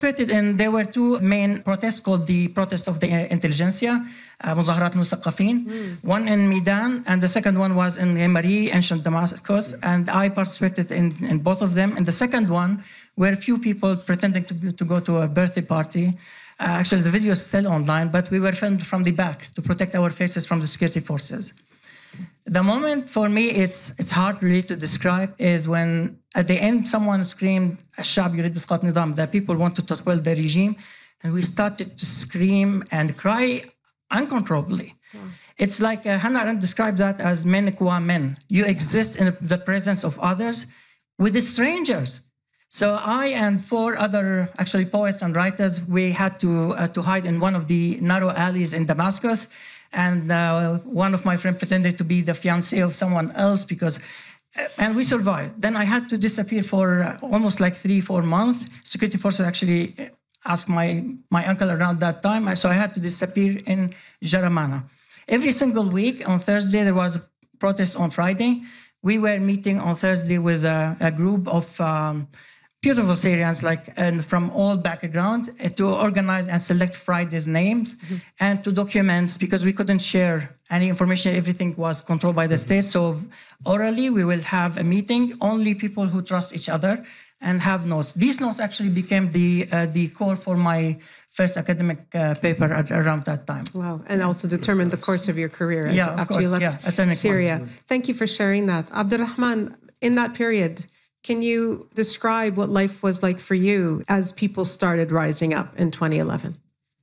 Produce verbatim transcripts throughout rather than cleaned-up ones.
And there were two main protests called the Protest of the Intelligentsia, uh, مظاهرات المثقفين. Mm. One in Medan, and the second one was in Mari, ancient Damascus. And I participated in, in both of them. And the second one were a few people pretending to, to go to a birthday party. Uh, actually, the video is still online, but we were filmed from the back to protect our faces from the security forces. The moment for me, it's it's hard really to describe, is when at the end someone screamed, الشعب يريد إسقاط نظام, that people wanted to topple the regime, and we started to scream and cry uncontrollably. Yeah. It's like uh, Hannah Arendt described that as men qua men. You exist in the presence of others with the strangers. So I and four other actually poets and writers, we had to uh, to hide in one of the narrow alleys in Damascus. And uh, one of my friends pretended to be the fiancé of someone else because, uh, and we survived. Then I had to disappear for uh, almost like three, four months. Security forces actually asked my, my uncle around that time. So I had to disappear in Jaramana. Every single week on Thursday, there was a protest on Friday. We were meeting on Thursday with a, a group of um, beautiful Syrians, like, and from all backgrounds, uh, to organize and select Friday's names mm-hmm. and to documents, because we couldn't share any information. Everything was controlled by the mm-hmm. state. So orally, we will have a meeting, only people who trust each other, and have notes. These notes actually became the uh, the core for my first academic uh, paper at, around that time. Wow, and also determined the course of your career as, yeah, after course, you left yeah, Syria. One. Thank you for sharing that. Abdurrahman, in that period, can you describe what life was like for you as people started rising up in twenty eleven?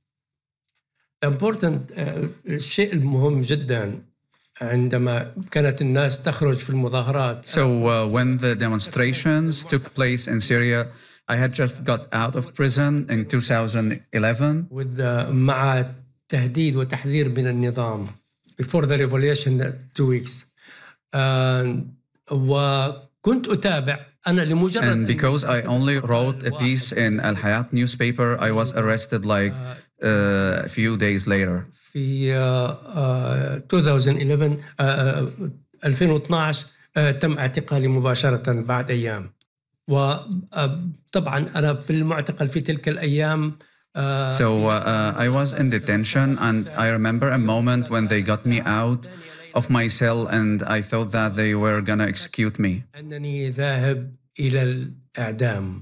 Important الشيء المهم جدا عندما كانت الناس تخرج في المظاهرات. So uh, when the demonstrations took place in Syria, I had just got out of prison in two thousand eleven. With the, مع تهديد وتحذير من النظام before the revolution two weeks. Uh, وكنت أتابع أنا لمجرد. And because I only wrote a piece in Al Hayat newspaper, I was arrested like uh, a few days later. في uh, twenty eleven uh, ألفين واثناشر uh, تم اعتقالي مباشرة بعد أيام. وطبعا أنا في المعتقل في تلك الأيام. Uh, so uh, I was in detention, and I remember a moment when they got me out of my cell, and I thought that they were gonna execute me. أنني ذاهب إلى الإعدام.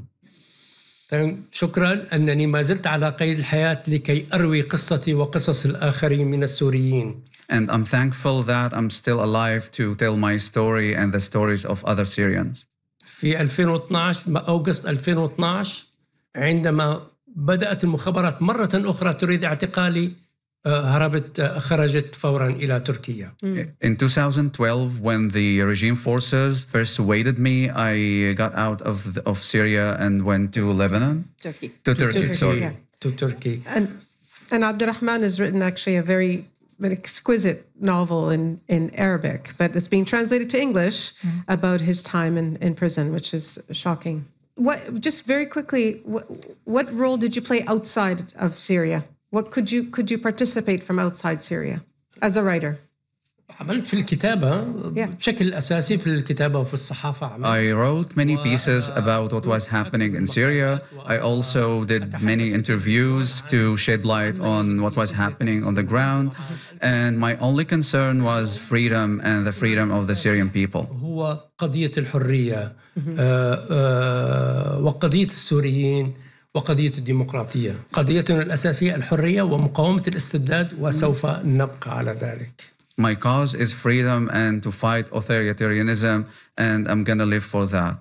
شكرا أنني ما زلت على قيد الحياة لكي أروي قصتي وقصص الآخرين من السوريين. And I'm thankful that I'm still alive to tell my story and the stories of other Syrians. في ألفين واثناشر أغسطس ألفين واثناشر عندما بدأت المخابرات مرة أخرى تريد اعتقالي هربت خرجت فورا إلى تركيا. In twenty twelve, when the regime forces persuaded me, I got out of the, of Syria and went to Lebanon. Turkey. To Turkey, Turkey sorry. Yeah. To Turkey. And and Abdurrahman has written actually a very an exquisite novel in, in Arabic, but it's being translated to English mm-hmm. about his time in, in prison, which is shocking. What, just very quickly, what, what role did you play outside of Syria? What could you could you participate from outside Syria as a writer? عملت في الكتابة بشكل أساسي في الكتابة وفي الصحافة. I wrote many pieces about what was happening in Syria. I also did many interviews to shed light on what was happening on the ground. And my only concern was freedom and the freedom of the Syrian people. هو قضية الحرية وقضية السوريين وقضية الديمقراطية. قضيتنا الأساسية الحرية ومقاومة الاستبداد وسوف نبقى على ذلك. My cause is freedom and to fight authoritarianism, and I'm going to live for that.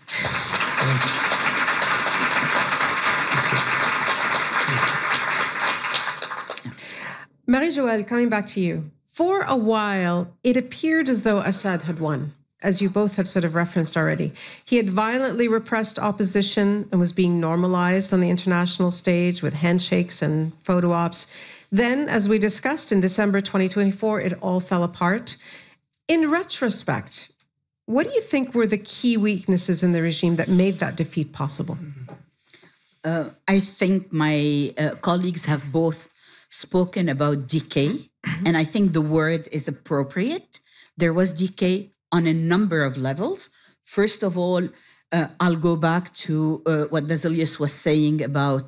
Marie-Joëlle, coming back to you. For a while, it appeared as though Assad had won, as you both have sort of referenced already. He had violently repressed opposition and was being normalized on the international stage with handshakes and photo ops. Then, as we discussed in December twenty twenty-four, it all fell apart. In retrospect, what do you think were the key weaknesses in the regime that made that defeat possible? Uh, I think my uh, colleagues have both spoken about decay, and I think the word is appropriate. There was decay on a number of levels. First of all, uh, I'll go back to uh, what Basilius was saying about